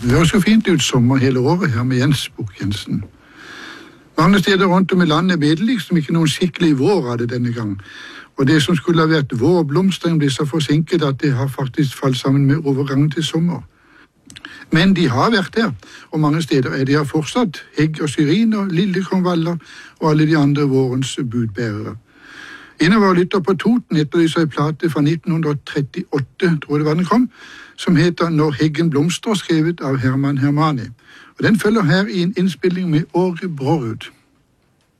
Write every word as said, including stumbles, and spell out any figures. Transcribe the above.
Det høres så fint ut sommer hele året her med Jens Bukk-Jensen. Mange steder rundt om i landet ble det liksom ikke noen skikkelig vår av det denne gang. Og det som skulle ha vært vårblomstring ble så forsinket at det har faktisk falt sammen med overgangen til sommer. Men de har vært der, og mange steder er de her fortsatt. Hegg og syrin og lillekrongvaller og alle de andre vårens budbærere. En av våre lytter på Toten etterlyser en plate fra nitten trettiåtte, tror jeg det var den kom, som heter Når heggen blomstrer, skrevet av Herman Hermani. Og den følger her i en innspilling med Åge Brårud.